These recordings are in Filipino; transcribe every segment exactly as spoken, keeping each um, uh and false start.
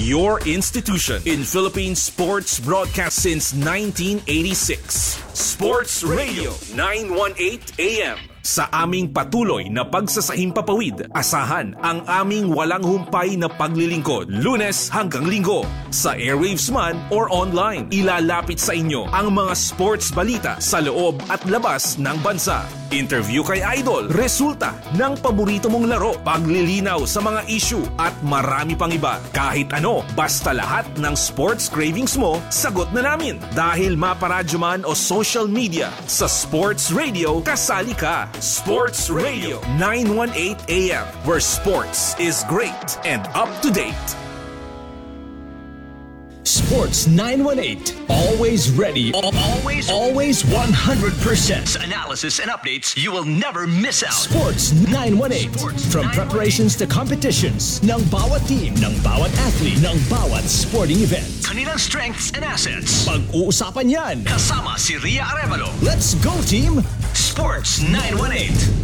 your institution in Philippine sports broadcast since nineteen eighty-six. Sports Radio nine eighteen A M. Sa aming patuloy na pagsasahimpapawid, asahan ang aming walang humpay na paglilingkod, Lunes hanggang Linggo. Sa airwaves man or online, ilalapit sa inyo ang mga sports balita sa loob at labas ng bansa. Interview kay Idol, resulta ng paborito mong laro, paglilinaw sa mga issue at marami pang iba. Kahit ano, basta lahat ng sports cravings mo, sagot na namin. Dahil maparadyo man o social media, sa Sports Radio, kasali ka. Sports Radio nine eighteen A M, where sports is great and up to date. Sports nine eighteen, always ready, Always, always one hundred percent. analysis and updates you will never miss out. Sports nine eighteen, from preparations to competitions, ng bawat team, ng bawat athlete, ng bawat sporting event. Kanilang strengths and assets. Pag-uusapan yan. Kasama si Ria Arevalo. Let's go, team! Sports nine eighteen.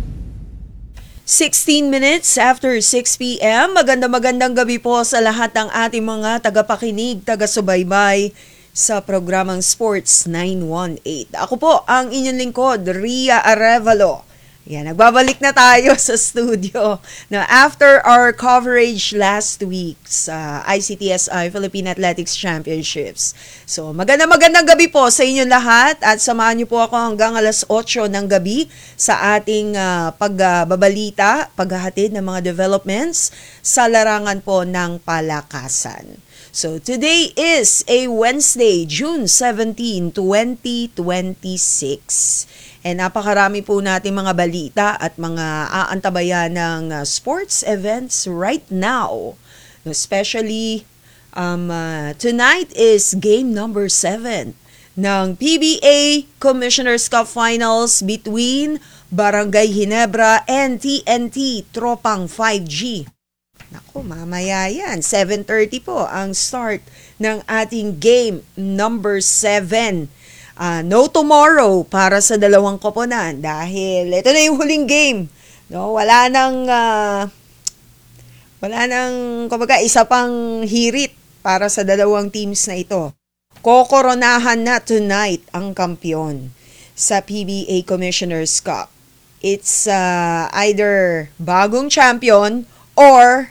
sixteen minutes after six p.m. Maganda-magandang gabi po sa lahat ng ating mga tagapakinig, taga-subaybay sa programang Sports nine eighteen. Ako po ang inyong lingkod, Ria Arevalo. Yan, nagbabalik na tayo sa studio na after our coverage last week sa I C T S I Philippine Athletics Championships. So, maganda-magandang gabi po sa inyong lahat at samahan niyo po ako hanggang alas otso ng gabi sa ating uh, pagbabalita, paghahatid ng mga developments sa larangan po ng palakasan. So, today is a Wednesday, June seventeenth, twenty twenty-six. And napakarami po natin mga balita at mga aantabayan ng uh, sports events right now. Especially, um, uh, tonight is game number seven ng P B A Commissioner's Cup Finals between Barangay Ginebra and T N T Tropang five G. Naku, mamaya yan. seven thirty po ang start ng ating game number seven. Uh, no tomorrow para sa dalawang koponan dahil ito na yung huling game. No, wala nang uh, wala nang kumbaga isa pang hirit para sa dalawang teams na ito. Kokoronahan na tonight ang kampiyon sa P B A Commissioner's Cup. It's uh, either bagong champion or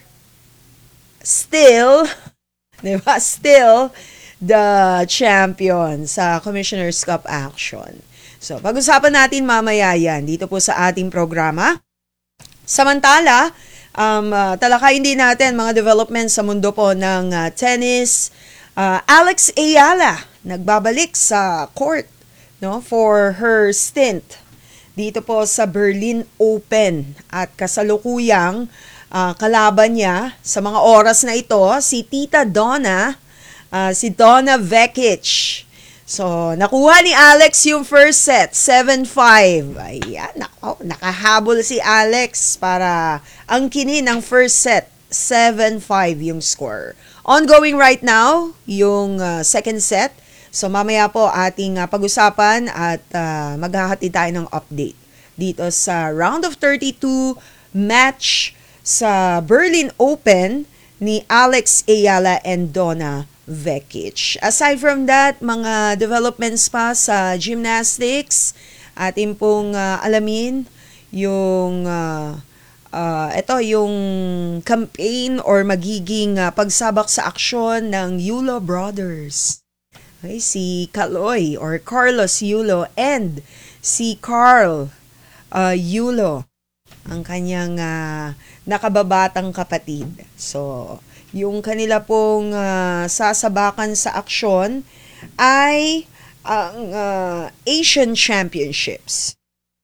still, di ba? Still the champion sa Commissioner's Cup action. So, pag-usapan natin mamaya yan dito po sa ating programa. Samantala, um, uh, talakayin din natin mga developments sa mundo po ng uh, tennis. Uh, Alex Ayala, nagbabalik sa court no, for her stint dito po sa Berlin Open. At kasalukuyang uh, kalaban niya sa mga oras na ito, si Tita Donna, Uh, si Donna Vekic. So, nakuha ni Alex yung first set, seven five. Ayan, nako, nakahabol si Alex para angkinin ang first set, seven five yung score. Ongoing right now, yung uh, second set. So, mamaya po ating uh, pag-usapan at uh, maghahati tayo ng update dito sa round of thirty-two match sa Berlin Open ni Alex Ayala and Donna Vekic. Aside from that, mga developments pa sa gymnastics, atin pong uh, alamin yung uh, uh, ito yung campaign or magiging uh, pagsabak sa aksyon ng Yulo Brothers. Okay, si Kaloy or Carlos Yulo and si Carl uh, Yulo, ang kanyang uh, nakababatang kapatid. So, yung kanila pong uh, sasabakan sa aksyon ay ang uh, Asian Championships.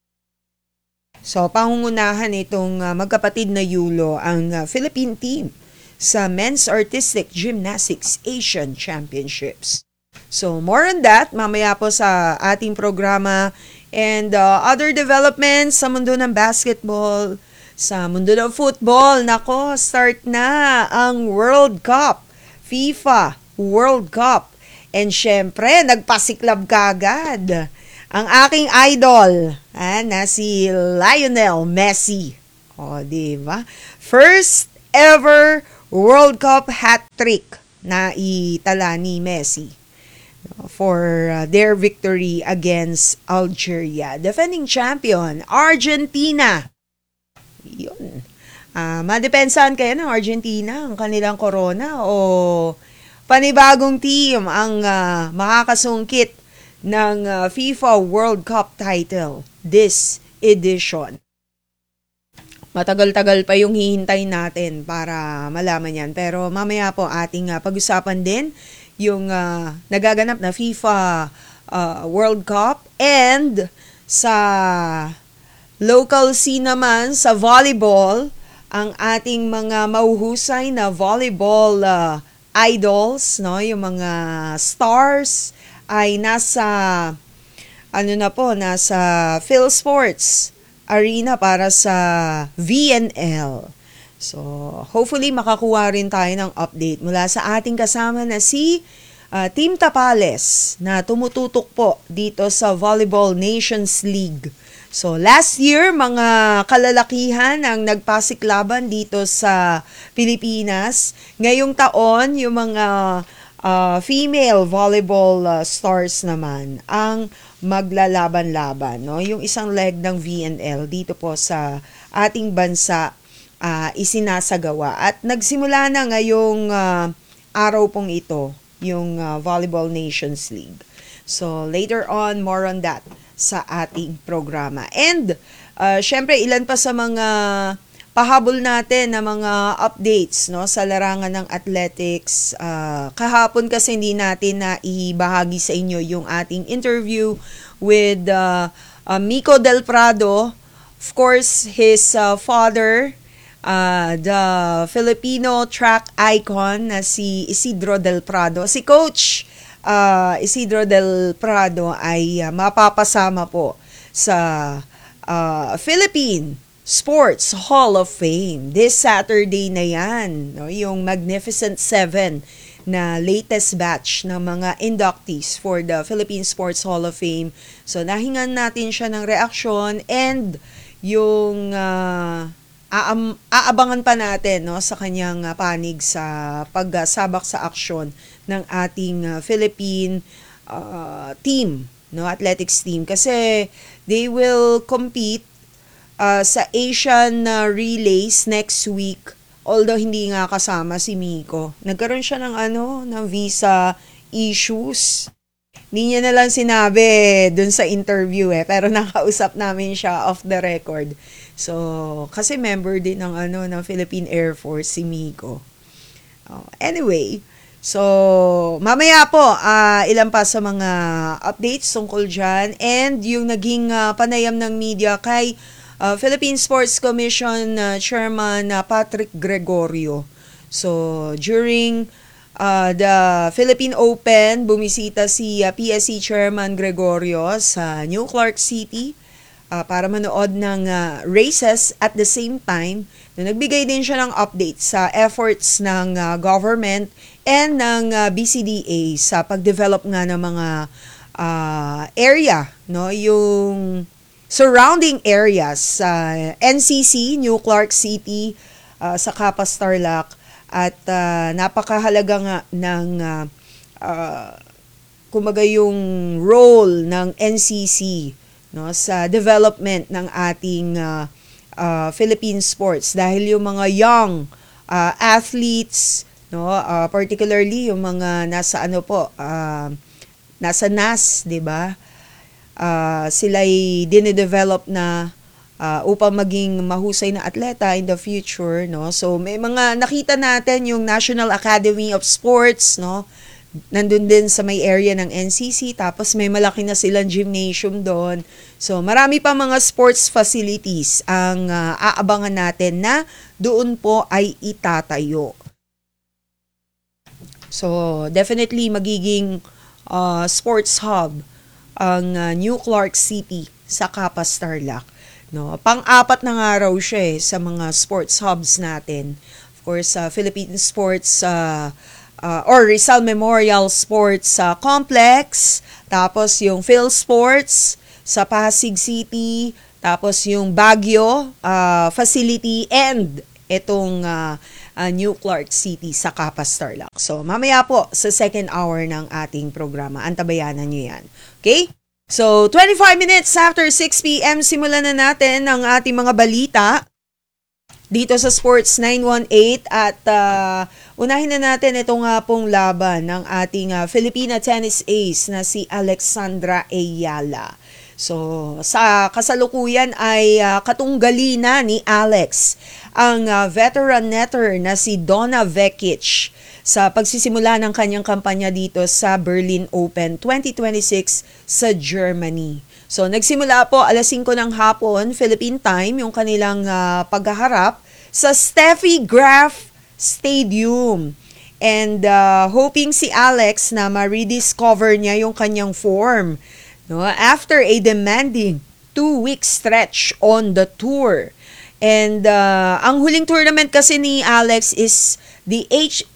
So, pangungunahan itong uh, magkapatid na Yulo ang uh, Philippine team sa Men's Artistic Gymnastics Asian Championships. So, more on that, mamaya po sa ating programa and uh, other developments sa mundo ng basketball. Sa mundo ng football, nako, start na ang World Cup, FIFA World Cup. And syempre, nagpasiklab kagad ang aking idol, ah, na si Lionel Messi. O, di ba? First ever World Cup hat-trick na itala ni Messi for uh, their victory against Algeria. Defending champion, Argentina. Yun. Uh, madepensahan kaya ng Argentina ang kanilang corona o panibagong team ang uh, makakasungkit ng uh, FIFA World Cup title this edition. Matagal-tagal pa yung hihintay natin para malaman yan. Pero mamaya po ating uh, pag-usapan din yung uh, nagaganap na FIFA uh, World Cup and sa local scene naman sa volleyball, ang ating mga mauhusay na volleyball uh, idols, no, yung mga stars ay nasa ano na po, nasa PhilSports Arena para sa V N L. So, hopefully makakuha rin tayo ng update mula sa ating kasama na si uh, Team Tapales na tumututok po dito sa Volleyball Nations League. So, last year, mga kalalakihan ang nagpasiklaban dito sa Pilipinas. Ngayong taon, yung mga uh, female volleyball uh, stars naman ang maglalaban-laban. No? Yung isang leg ng V N L dito po sa ating bansa uh, isinasagawa. At nagsimula na ngayong uh, araw pong ito, yung uh, Volleyball Nations League. So, later on, more on that sa ating programa. And, uh, syempre, ilan pa sa mga pahabol natin na mga updates no, sa larangan ng athletics. Uh, kahapon kasi hindi natin na ibahagi sa inyo yung ating interview with uh, uh, Mico Del Prado. Of course, his uh, father, uh, the Filipino track icon na si Isidro Del Prado. Si Coach Uh, Isidro Del Prado ay uh, mapapasama po sa uh, Philippine Sports Hall of Fame this Saturday na yan, no? Yung Magnificent Seven na latest batch ng mga inductees for the Philippine Sports Hall of Fame. So nahingan natin siya ng reaksyon and yung uh, aam, aabangan pa natin no, sa kanyang uh, panig sa pagsabak uh, sa aksyon ng ating uh, Philippine uh, team, no, athletics team, kasi they will compete uh, sa Asian uh, relays next week, although hindi nga kasama si Mico. Nagkaroon siya ng ano, ng visa issues. Hindi niya na lang sinabi dun sa interview eh, pero nakausap namin siya off the record. So, kasi member din ng ano ng Philippine Air Force si Mico. Oh, anyway, so, mamaya po, uh, ilan pa sa mga updates tungkol dyan and yung naging uh, panayam ng media kay uh, Philippine Sports Commission uh, Chairman uh, Patrick Gregorio. So, during uh, the Philippine Open, bumisita si uh, P S C Chairman Gregorio sa New Clark City uh, para manood ng uh, races at the same time. Nagbigay din siya ng update sa efforts ng uh, government and ng uh, B C D A sa pag-develop nga ng mga uh, area, no, yung surrounding areas sa uh, N C C, New Clark City, uh, sa Capas Tarlac, at uh, napakahalaga nga ng uh, uh, kumaga yung role ng N C C no, sa development ng ating uh, uh, Philippine sports dahil yung mga young uh, athletes, no, uh, particularly yung mga nasa ano po, uh, nasa N A S, 'di ba? Uh, sila'y dine-develop na uh, upang maging mahusay na atleta in the future, no? So may mga nakita natin yung National Academy of Sports, no? Nandun din sa may area ng N C C, tapos may malaki na silang gymnasium doon. So marami pa mga sports facilities ang uh, aabangan natin na doon po ay itatayo. So, definitely magiging uh, sports hub ang uh, New Clark City sa Capas Tarlac. No? Pang-apat na nga raw siya eh, sa mga sports hubs natin. Of course, uh, Philippine Sports uh, uh, or Rizal Memorial Sports uh, Complex, tapos yung PhilSports sa Pasig City, tapos yung Baguio uh, facility and itong uh, uh, New Clark City sa Capas Tarlac. So, mamaya po sa second hour ng ating programa. Antabayanan nyo yan. Okay? So, twenty-five minutes after six p.m. simulan na natin ang ating mga balita dito sa Sports nine one eight at uh, unahin na natin ito nga pong laban ng ating uh, Filipina tennis ace na si Alexandra Ayala. So, sa kasalukuyan ay uh, katunggali na ni Alex ang uh, veteran netter na si Donna Vekic sa pagsisimula ng kanyang kampanya dito sa Berlin Open twenty twenty-six sa Germany. So, nagsimula po alas singko ng hapon, Philippine time, yung kanilang uh, paghaharap sa Steffi Graf Stadium. And uh, hoping si Alex na ma-rediscover niya yung kanyang form, no, after a demanding two-week stretch on the tour. And uh, ang huling tournament kasi ni Alex is the H-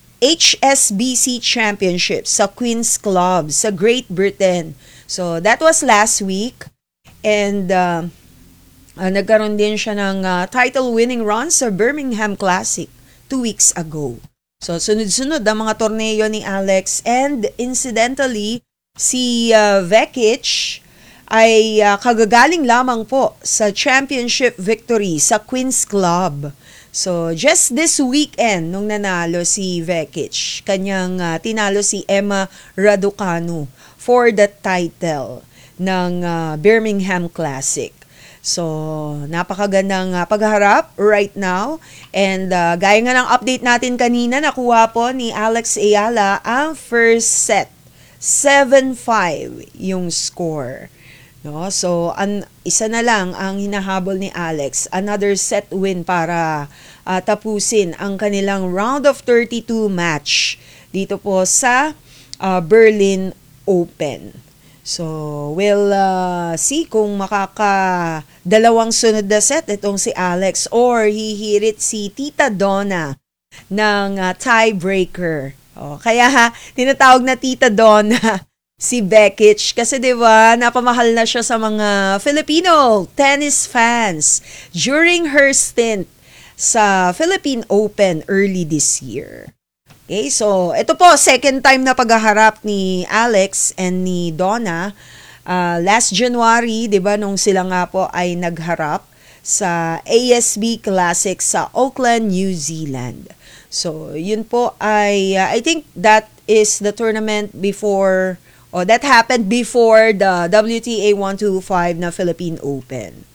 HSBC Championship sa Queen's Club sa Great Britain. So, that was last week. And uh, uh, nagkaroon din siya ng uh, title-winning run sa Birmingham Classic two weeks ago. So, sunod-sunod ang mga torneo ni Alex. And incidentally, si uh, Vekic ay uh, kagagaling lamang po sa championship victory sa Queen's Club. So, just this weekend, nung nanalo si Vekic, kanyang uh, tinalo si Emma Raducanu for the title ng uh, Birmingham Classic. So, napakagandang uh, pagharap right now. And uh, gaya nga ng update natin kanina, nakuha po ni Alex Ayala ang first set. seven five yung score. No? So, an, isa na lang ang hinahabol ni Alex. Another set win para uh, tapusin ang kanilang round of thirty-two match dito po sa uh, Berlin Open. So, we'll uh, see kung makaka dalawang sunod na set itong si Alex or hihirit si Tita Donna ng uh, tiebreaker. Oh, kaya ha, tinatawag na Tita Donna si Vekic kasi 'di ba, napamahal na siya sa mga Filipino tennis fans during her stint sa Philippine Open early this year. Okay, so ito po, second time na paghaharap ni Alex and ni Donna. Uh, last January, di ba, nung sila nga po ay nagharap sa A S B Classic sa Auckland, New Zealand. So, yun po ay, uh, I think that is the tournament before, or that happened before the W T A one twenty-five na Philippine Open.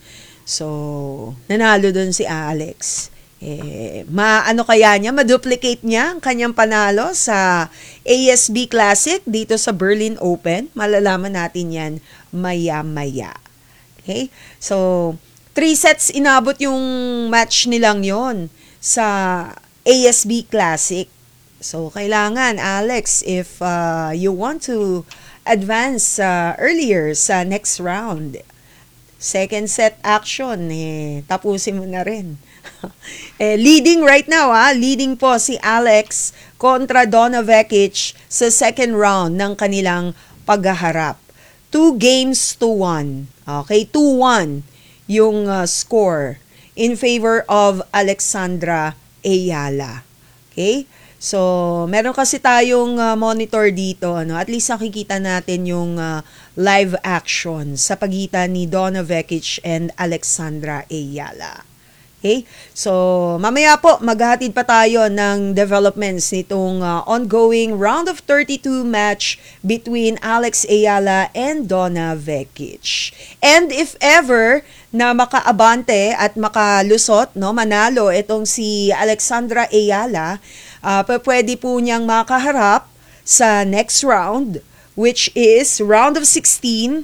So, nanalo dun si Alex. Eh, maano kaya niya, ma-duplicate niya ang kanyang panalo sa A S B Classic dito sa Berlin Open. Malalaman natin yan maya-maya. Okay? So, three sets inabot yung match nilang yon sa A S B Classic. So, kailangan, Alex, if uh, you want to advance uh, earlier sa next round, second set action, eh, tapusin mo na rin. eh, leading right now, ha? Leading po si Alex kontra Donna Vekic sa second round ng kanilang paghaharap. Two games to one. Okay, two one yung uh, score in favor of Alexandra Ayala. Okay? So, meron kasi tayong uh, monitor dito, ano? At least nakikita natin yung uh, live action sa pagitan ni Donna Vekic and Alexandra Ayala. Okay? So, mamaya po, maghahatid pa tayo ng developments nitong uh, ongoing round of thirty-two match between Alex Ayala and Donna Vekic. And if ever na makaabante at makalusot, no, manalo itong si Alexandra Ayala, uh, pwede po niyang makaharap sa next round, which is round of sixteen,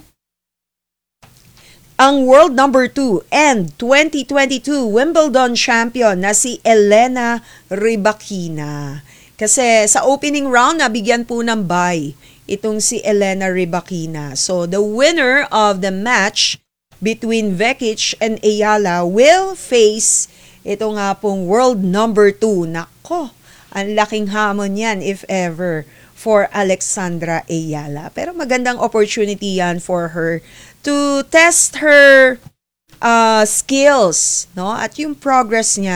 ang world number two and twenty twenty-two Wimbledon champion na si Elena Rybakina. Kasi sa opening round, nabigyan po ng bye itong si Elena Rybakina. So, the winner of the match between Vekic and Ayala will face ito nga pong world number two. Nako, ang laking hamon yan if ever for Alexandra Ayala. Pero magandang opportunity yan for her to test her uh, skills, no? At yung progress niya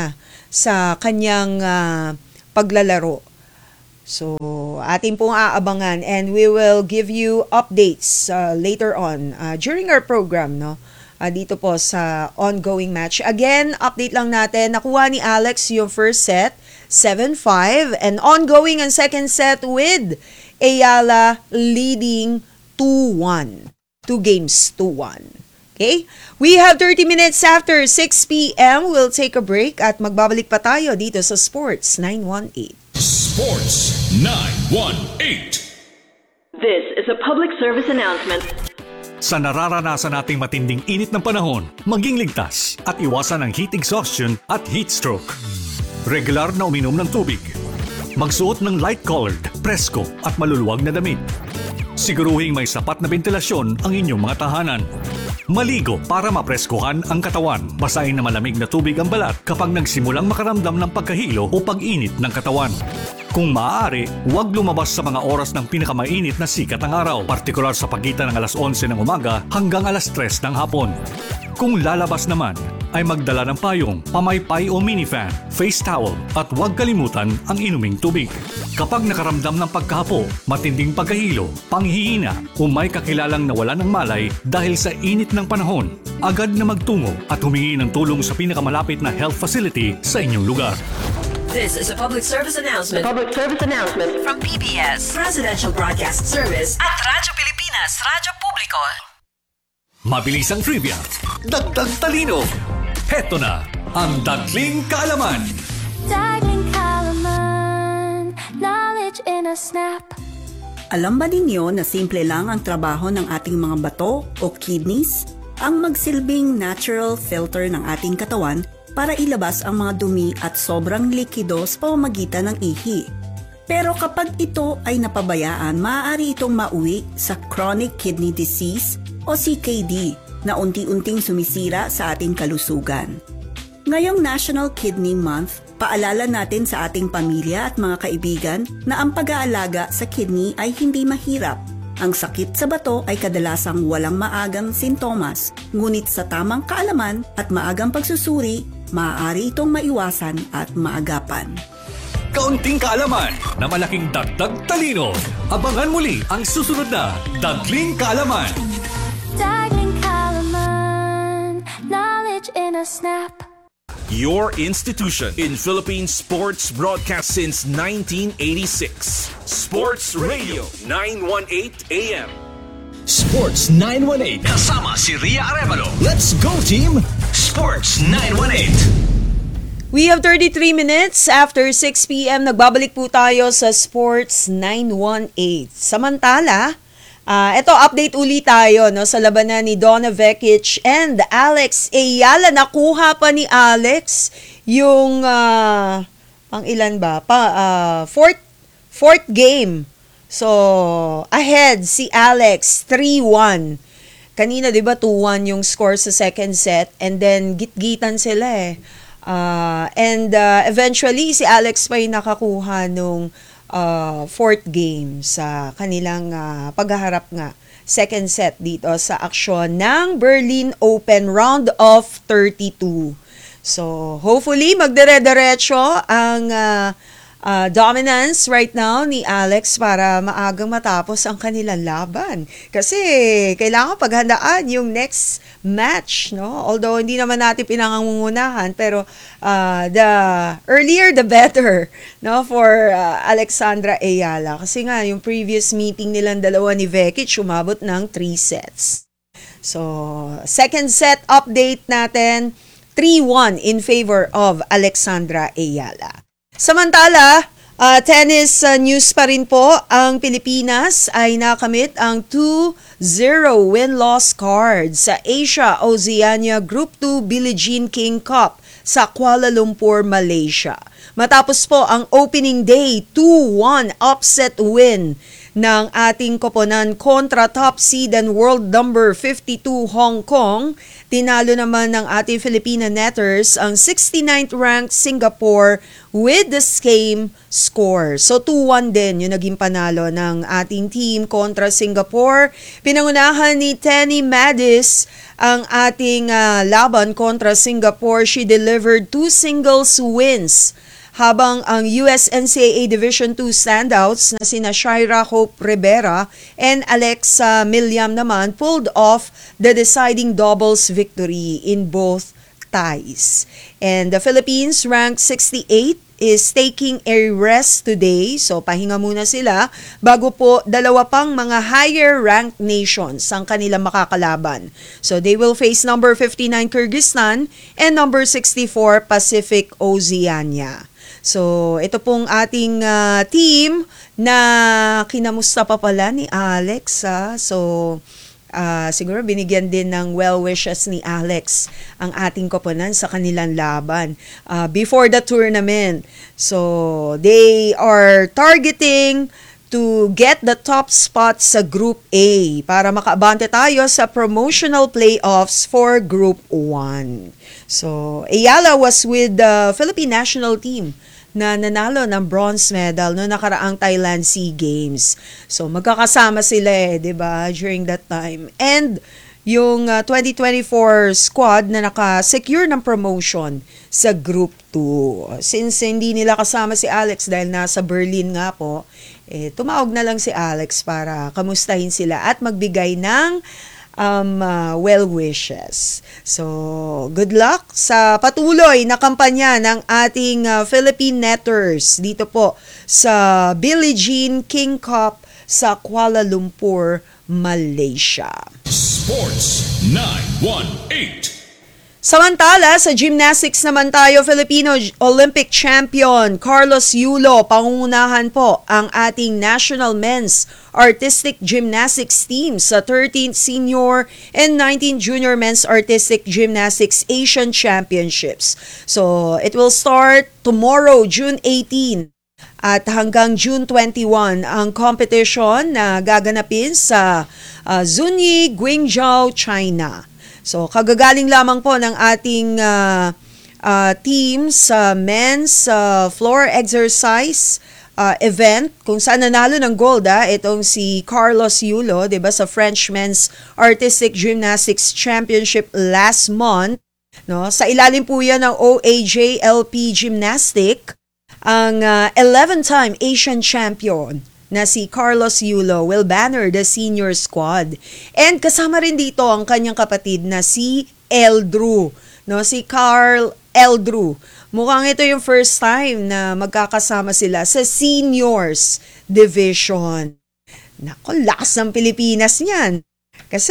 sa kanyang uh, paglalaro. So, atin pong aabangan and we will give you updates uh, later on uh, during our program, no? Uh, dito po sa ongoing match. Again, update lang natin. Nakuha ni Alex yung first set, seven five, and ongoing ang second set with Ayala leading two one. Two games to one. Okay? We have thirty minutes after six p.m. We'll take a break at magbabalik pa tayo dito sa Sports nine one eight. Sports nine one eight. This is a public service announcement. Sa nararanasan nating matinding init ng panahon, maging ligtas at iwasan ang heat exhaustion at heat stroke. Regular na uminom ng tubig. Magsuot ng light-colored, presko at maluluwag na damit. Siguruhing may sapat na ventilasyon ang inyong mga tahanan. Maligo para mapreskuhan ang katawan. Basahin na malamig na tubig ang balat kapag nagsimulang makaramdam ng pagkahilo o pag-init ng katawan. Kung maaari, huwag lumabas sa mga oras ng pinakamainit na sikat ng araw, partikular sa pagitan ng alas onse ng umaga hanggang alas tres ng hapon. Kung lalabas naman, ay magdala ng payong, pamaypay o minifan, face towel at huwag kalimutan ang inuming tubig. Kapag nakaramdam ng pagkahapo, matinding pagkahilo, panghihina o may kakilalang nawalan ng malay dahil sa init ng panahon, agad na magtungo at humingi ng tulong sa pinakamalapit na health facility sa inyong lugar. This is a public service announcement. Public service announcement From P B S, Presidential Broadcast Service at Radyo Pilipinas, Radyo Publiko. Mabilis ang trivia, dagdag talino. Heto na ang Dagling Kaalaman. Dagling Kaalaman, knowledge in a snap. Alam ba ninyo na simple lang ang trabaho ng ating mga bato o kidneys? Ang magsilbing natural filter ng ating katawan para ilabas ang mga dumi at sobrang likido sa pamamagitan ng ihi. Pero kapag ito ay napabayaan, maaari itong mauwi sa chronic kidney disease o C K D na unti-unting sumisira sa ating kalusugan. Ngayong National Kidney Month, paalala natin sa ating pamilya at mga kaibigan na ang pag-aalaga sa kidney ay hindi mahirap. Ang sakit sa bato ay kadalasang walang maagang sintomas, ngunit sa tamang kaalaman at maagang pagsusuri, maaari itong maiwasan at maagapan. Kaunting kaalaman na malaking dagdag talino. Abangan muli ang susunod na Dagling Kaalaman. Dagling Kaalaman, knowledge in a snap. Your institution in Philippine sports broadcast since nineteen eighty-six. Sports Radio nine one eight A M. Sports nine one eight. Kasama si Ria Arevalo. Let's go, team! Sports nine one eight. We have thirty-three minutes after six p.m. Nagbabalik po tayo sa Sports nine one eight. Samantala, uh, ito update uli tayo no, sa labanan ni Donna Vekic and Alex Ayala. Nakuha pa ni Alex yung uh, pang ilan ba? Pa, uh, fourth, fourth game. So, ahead si Alex three one. Kanina 'di ba two one yung score sa second set and then gitgitan sila eh. Uh, and uh, eventually, si Alex pa yung nakakuha nung uh, fourth game sa kanilang uh, paghaharap nga. Second set dito sa aksyon ng Berlin Open Round of thirty-two. So, hopefully, magdire-diretso ang uh, uh, dominance right now ni Alex para maagang matapos ang kanilang laban. Kasi kailangan paghandaan yung next match, no? Although hindi naman natin pinangangungunahan, pero uh, the earlier the better, no? For uh, Alexandra Ayala. Kasi nga, yung previous meeting nilang dalawa ni Vekic, umabot ng three sets. So, second set update natin, three one in favor of Alexandra Ayala. Samantala, uh, tennis uh, news pa rin po, ang Pilipinas ay nakamit ang two zero win-loss card sa Asia Oceania Group two Billie Jean King Cup sa Kuala Lumpur, Malaysia. Matapos po ang opening day two one upset win ng ating koponan kontra top seed and world number fifty-two Hong Kong. Tinalo naman ng ating Filipina netters ang sixty-ninth ranked Singapore with the same score. So two one din yung naging panalo ng ating team kontra Singapore. Pinangunahan ni Tenny Madis ang ating uh, laban kontra Singapore. She delivered two singles wins. Habang ang U S N C A A Division two standouts na sina Shaira Hope Rivera and Alexa Miliam naman pulled off the deciding doubles victory in both ties. And the Philippines ranked sixty-eight is taking a rest today. So pahinga muna sila bago po dalawa pang mga higher ranked nations ang kanilang makakalaban. So they will face number fifty-nine Kyrgyzstan and number sixty-four Pacific Oceania. So, ito pong ating uh, team na kinamusta pa pala ni Alex. Ha? So, uh, siguro binigyan din ng well wishes ni Alex ang ating koponan sa kanilang laban uh, before the tournament. So, they are targeting to get the top spot sa Group A para makaabante tayo sa promotional playoffs for Group one. So, Ayala was with the Philippine national team na nanalo ng bronze medal no nakaraang Thailand SEA Games. So magkakasama sila eh, 'di ba, during that time. And yung uh, twenty twenty-four squad na naka-secure ng promotion sa Group two. Since hindi nila kasama si Alex dahil nasa Berlin nga po, eh, tumawag na lang si Alex para kamustahin sila at magbigay ng Um, uh, well wishes. So, good luck sa patuloy na kampanya ng ating uh, Philippine netters dito po sa Billie Jean King Cup sa Kuala Lumpur, Malaysia. Sports nine one eight. Samantala, sa gymnastics naman tayo, Filipino Olympic champion Carlos Yulo, pangungunahan po ang ating national men's artistic gymnastics team sa thirteenth Senior and nineteenth Junior Men's Artistic Gymnastics Asian Championships. So, it will start tomorrow, June eighteenth. At hanggang June twenty-first ang competition na gaganapin sa uh, Zunyi, Guangzhou, China. So, kagagaling lamang po ng ating uh, uh, team sa men's uh, floor exercise uh, event kung saan nanalo ng gold ah, itong si Carlos Yulo, 'di ba, sa French Men's Artistic Gymnastics Championship last month, no? Sa ilalim po 'yan ng O A J L P Gymnastic, ang uh, eleven-time Asian champion na si Carlos Yulo will banner the senior squad. And kasama rin dito ang kanyang kapatid na si Eldrew, no? Si Carl Eldrew. Mukhang ito yung first time na magkakasama sila sa seniors division. Nako, lakas ng Pilipinas niyan. Kasi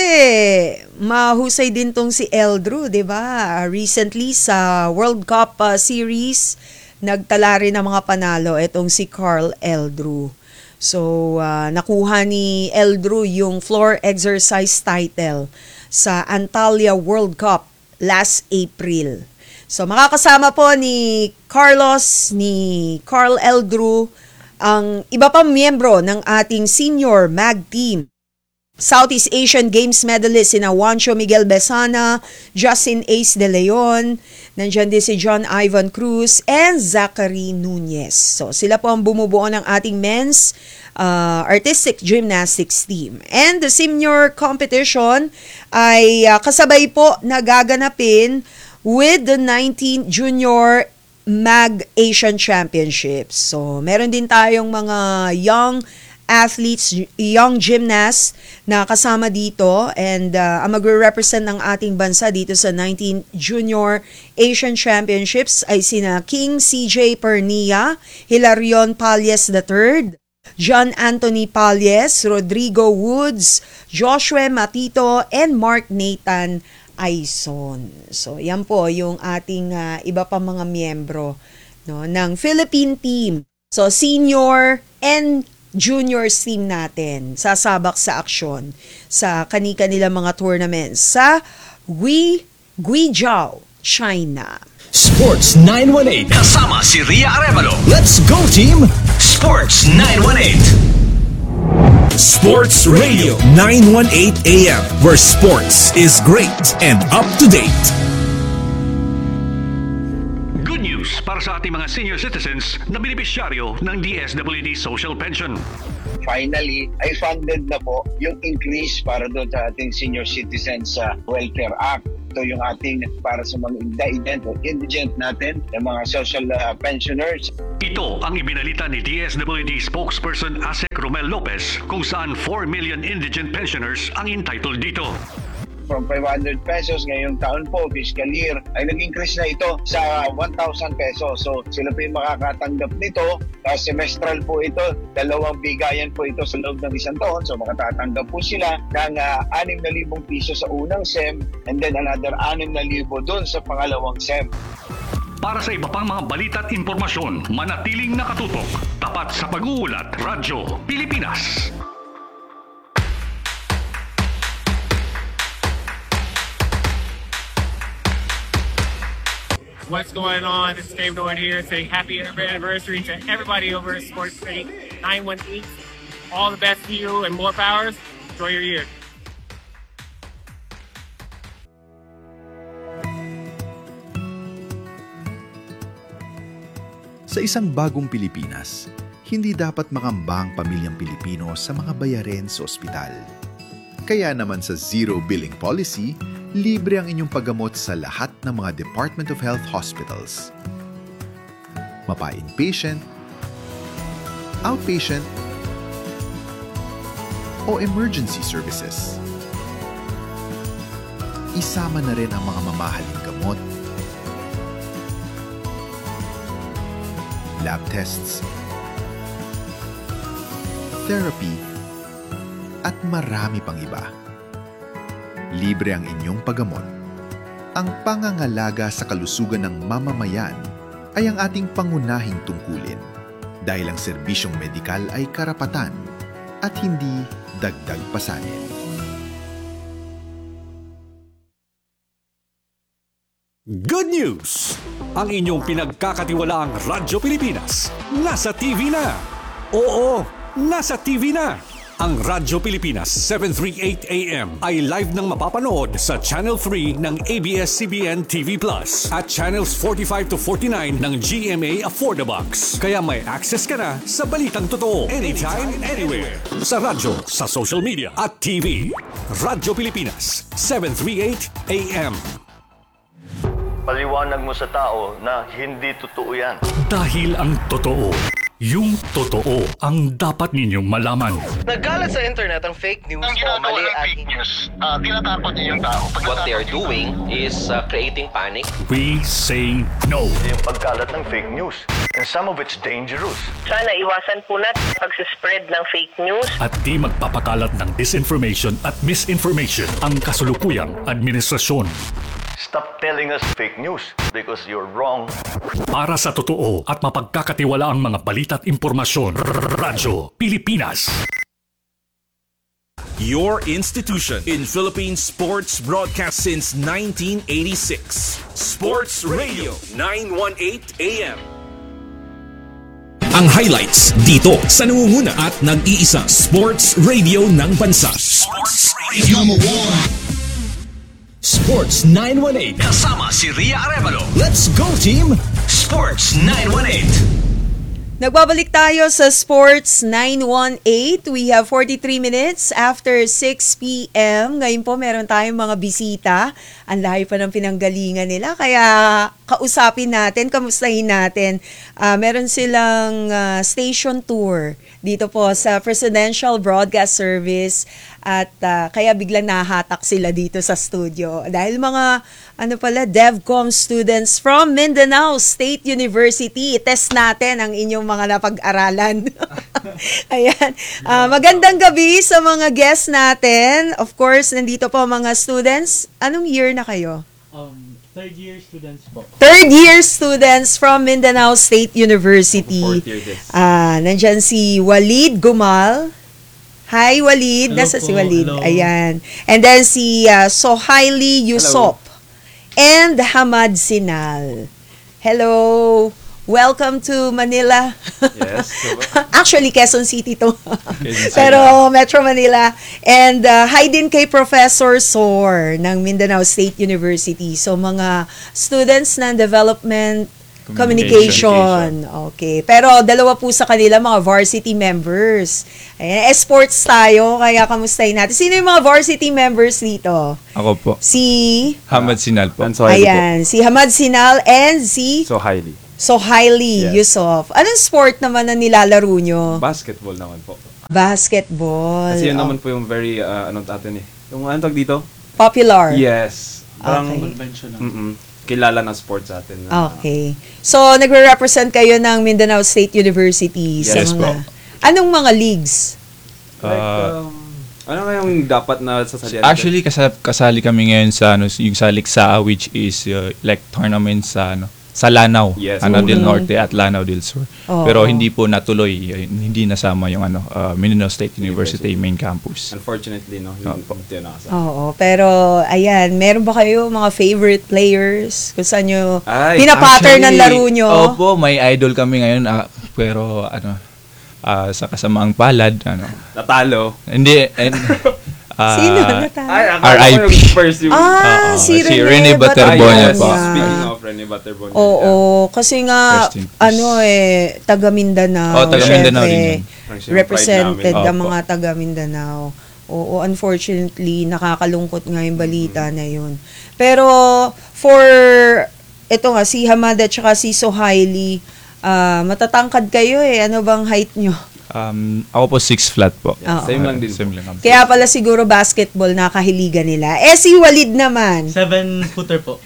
mahusay din tong si Eldrew, 'di ba? Recently sa World Cup uh, series, nagtala rin ng mga panalo itong si Carl Eldrew. So, uh, nakuha ni Eldrew yung floor exercise title sa Antalya World Cup last April. So, makakasama po ni Carlos, ni Carl Eldrew, ang iba pang miyembro ng ating senior mag team. Southeast Asian Games medalist sina Juancho Miguel Besana, Justin Ace De Leon, nandiyan din si John Ivan Cruz, and Zachary Nunez. So, sila po ang bumubuo ng ating men's uh, artistic gymnastics team. And the senior competition ay uh, kasabay po na gaganapin with the nineteenth Junior Mag Asian Championships. So, meron din tayong mga young athletes, young gymnasts na kasama dito, and uh, ang magre-represent ng ating bansa dito sa nineteenth Junior Asian Championships ay sina King C J Pernia, Hilarion Palles the third, John Anthony Palles, Rodrigo Woods, Joshua Matito, and Mark Nathan Aison. So, yan po yung ating uh, iba pa mga miyembro, no, ng Philippine team. So, senior and juniors team natin sasabak sa aksyon sa kani-kanilang mga tournaments sa Gui, Guizhou, China. Sports nine one eight. Kasama si Ria Arevalo. Let's go, team! Sports nine one eight. Sports Radio nine eighteen A M, where sports is great and up to date. Good news para sa ating mga senior citizens na benepisyaryo ng D S W D Social Pension. Finally, ay funded na po yung increase para doon sa ating Senior Citizens uh, Welfare Act. Ito yung ating para sa mga indigent o indigent natin, yung mga social uh, pensioners. Ito ang ibinalita ni D S W D spokesperson Asek Romel Lopez kung saan four million indigent pensioners ang entitled dito. From five hundred pesos ngayong taon po, fiscal year, ay nag-increase na ito sa one thousand pesos. So sila po yung makakatanggap nito. Uh, semestral po ito, dalawang bigayan po ito sa loob ng isang taon. So makatatanggap po sila ng uh, six thousand piso sa unang S E M and then another six thousand doon sa pangalawang S E M. Para sa iba pang mga balita at impormasyon, manatiling nakatutok. Tapat sa pag-uulat, Radyo Pilipinas. What's going on? It's Dave Norton here saying happy anniversary to everybody over at Sports City nine one eight. All the best to you and more powers. Enjoy your year. Sa isang bagong Pilipinas, hindi dapat makamba ang pamilyang Pilipino sa mga bayarin sa ospital. Kaya naman sa Zero Billing Policy, libre ang inyong paggamot sa lahat ng mga Department of Health hospitals. Mapa-inpatient, outpatient, o emergency services. Isama na rin ang mga mamahaling gamot, lab tests, therapy, at marami pang iba. Libre ang inyong paggamot. Ang pangangalaga sa kalusugan ng mamamayan ay ang ating pangunahing tungkulin dahil ang serbisyong medikal ay karapatan at hindi dagdag pasanin. Good news! Ang inyong pinagkakatiwalaang Radyo Pilipinas nasa T V na. Oo, nasa T V na. Ang Radyo Pilipinas seven thirty-eight A M ay live nang mapapanood sa Channel three ng A B S C B N T V Plus at Channels forty-five to forty-nine ng G M A Affordabox. Kaya may access ka na sa balitang totoo anytime, anywhere. Sa radyo, sa social media at T V. Radyo Pilipinas seven thirty-eight A M. Paliwanag mo sa tao na hindi totoo yan. Dahil ang totoo, yung totoo ang dapat ninyong malaman. Nagkalat sa internet ang fake news Ang o ginagawa mali ng at fake news, uh, tinatakot niyo yung tao. What they are doing is uh, creating panic. We say no. Yung pagkalat ng fake news. And some of it's dangerous. Sana iwasan po natin pag-spread ng fake news. At di magpapakalat ng disinformation at misinformation ang kasulukuyang administrasyon. Stop telling us fake news because you're wrong. Para sa totoo at mapagkakatiwalaang mga balita at impormasyon, Radyo Pilipinas. Your institution in Philippine sports broadcast since nineteen eighty-six. Sports Radio nine eighteen A M. Ang highlights dito sa nangunguna at nag-iisang sports radio ng bansa. Sports Radio number one. Sports nine eighteen. Kasama si Ria Arevalo. Let's go, team! Sports nine eighteen. Nagbabalik tayo sa Sports nine eighteen. We have forty-three minutes after six p m Ngayon po meron tayong mga bisita. Ang layo pa ng pinanggalingan nila. Kaya kausapin natin, kamustahin natin. Uh, meron silang uh, station tour dito po sa Presidential Broadcast Service. At uh, kaya biglang nahatak sila dito sa studio. Dahil mga ano pala, DevCom students from Mindanao State University. Test natin ang inyong mga napag-aralan. Ayan. Uh, magandang gabi sa mga guests natin. Of course, nandito po mga students. Anong year na kayo? Um, third year students po. Third year students from Mindanao State University. Fourth year this. Uh, nandyan si Walid Gumal. Hi, Walid. Hello Nasa po, si Walid. hello. Ayan. And then si uh, Sohaili Yusop. And Hamad Sinal. Hello. welcome to Manila. Yes. Actually, Quezon City to. Quezon City. Pero Metro Manila. And uh, hi din kay Professor Sor ng Mindanao State University. So, mga students ng development communication. Okay. Pero dalawa po sa kanila, mga varsity members. Ayan, sports tayo, kaya kamustahin natin. Sino yung mga varsity members dito? Ako po. Si? Hamad Sinal po. Ayan, si Hamad Sinal and si? So highly. So highly, Yes. Yusof. Anong sport naman na nilalaro nyo? Basketball naman po. Basketball. Kasi yun Oh. naman po yung very, uh, anong atin eh. Yung anong tawag dito? Popular. Yes. Parang, Okay. Conventional. mm kilala ng sports sa atin. na- Okay. So, nagre-represent kayo ng Mindanao State University sa Yes mga... po. Anong mga leagues? Like, Uh, um, ano nga yung dapat na sasalihan? Actually, kasa- kasali kami ngayon sa ano, yung sa Liksa, which is uh, like tournament sa ano, sa Lanao, Yes. Lanao del Mhm. Norte at Lanao del Sur. Oo. Pero hindi po natuloy, uh, hindi nasama yung ano, uh, Mindanao State University main campus. Unfortunately, no? Hindi hindi nakasama. Oo. Pero, ayan, meron ba kayo mga favorite players? Kung saan nyo Ay, pinapattern ng actually, laro nyo? Opo, may idol kami ngayon, ah, pero ano, ah, sa kasamaang palad, ano. Natalo. Hindi, and, ah, Sino natalo? Ay, akala R I P. ko yung first yung... Ah, Oo, si si Rene Rene Baterbonia Baterbonia. po. Speaking of Rene Baterbonia. Oo, kasi nga, Rest in peace. ano eh, taga Mindanao. Oh, taga Mindanao syempre, din yun. Pride represented namin. ang Opo. mga taga Mindanao. Oo, unfortunately, nakakalungkot nga yung balita na yun. Pero, for, ito nga, si Hamad at saka si Sohaili, ah, matatangkad kayo eh. Ano bang height nyo? Um, ako po six flat po. Oo. Same lang din. Same lang kami. Kaya pala siguro basketball nakahiligan nila. Eh, si Walid naman. Seven-footer po.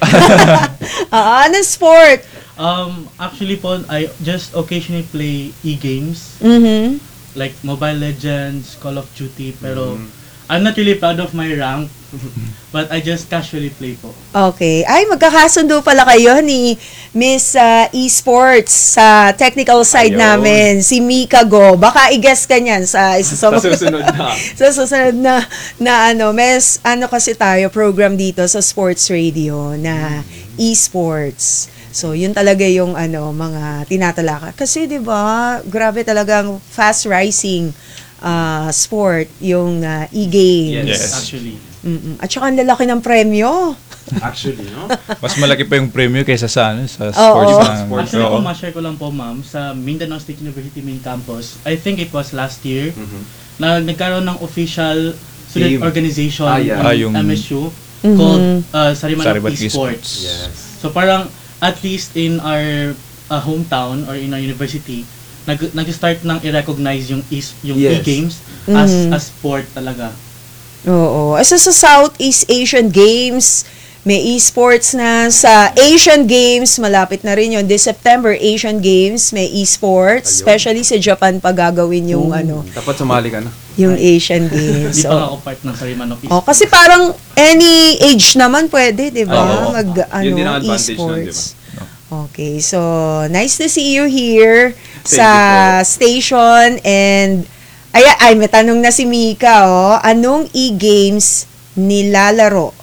Ah, anong sport? Um, actually po, I just occasionally play e-games. Mhm. Like Mobile Legends, Call of Duty. Pero, I'm not really proud of my rank. But I just casually play po. Okay. Ay, magkakasundo pala kayo ni Miss uh, Esports sa technical side Ayun. namin, si Mika Go. Baka i-guess ka niyan sa isa sa, Sa susunod na. sa susunod na, na ano, mes, ano kasi tayo, program dito sa Sports Radio na Esports. So, yun talaga yung ano, mga tinatalaka. Kasi 'di ba, grabe talagang fast rising uh, sport yung uh, e-games. Yes. Actually. Mm-mm. At saka ang lalaki ng premyo. Actually, no? Mas malaki pa yung premyo kaysa sa ano, sa Oo. sports na. Sports. Actually, Oo. kung ma-share ko lang po, ma'am, sa Mindanao State University main campus, I think it was last year, na nagkaroon ng official student Team. organization Ah, yeah. ng Ah, yung- M S U Mhm. called uh, Sarimanok Sarimanok Esports. Yes. So parang, at least in our uh, hometown or in our university, nag nag-start nang i-recognize yung is yung Yes. e-games as Mhm. a sport talaga. Oo. Asa sa Southeast Asian Games, may esports na. Sa Asian Games, malapit na rin yun. This September, Asian Games, may esports. Ayun. Especially sa Japan pa gagawin yung ano, Dapat sumali ka na. yung Asian Games. Hindi pa nga Oo. ako part ng Sarimanok Oh, Esports. kasi parang any age naman pwede, 'di ba? Oo. Mag ano, Yun din ang advantage nun, esports. Okay, so nice to see you here Thank sa you station and ay ay may tanong na si Mika, oh. Anong e-games nilalaro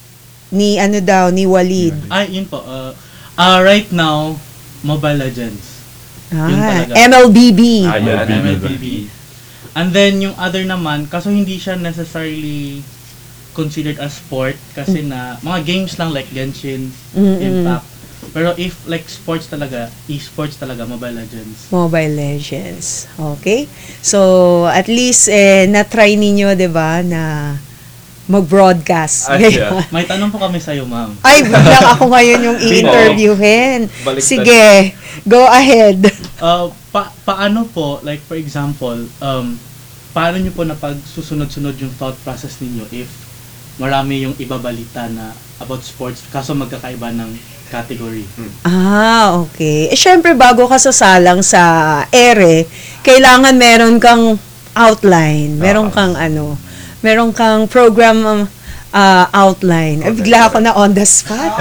ni ano daw ni Walid? Ay, yun po. Uh, uh, right now, Mobile Legends. Yun Ah, talaga. M L B B. Ah, yan. M L B B. And then, yung other naman, kaso hindi siya necessarily considered as sport kasi na, mga games lang like Genshin, Mm-mm. Impact. Pero if like sports talaga, e-sports talaga, Mobile Legends. Mobile Legends. Okay? So, at least, eh, na-try ninyo, di ba, na mag-broadcast. Ay, yeah. May tanong po kami sa'yo, ma'am. Ay, biglang ako ngayon yung i-interviewin. Baliktad. Sige, go ahead. Uh, pa paano po, like for example, um, paano nyo po napagsusunod-sunod yung thought process ninyo if marami yung ibabalita na about sports kaso magkakaiba ng category? Ah, okay. Eh, syempre, bago ka sasalang sa ere, kailangan meron kang outline. Meron kang ano, meron kang program um, uh, outline. Ay, bigla ako na on the spot.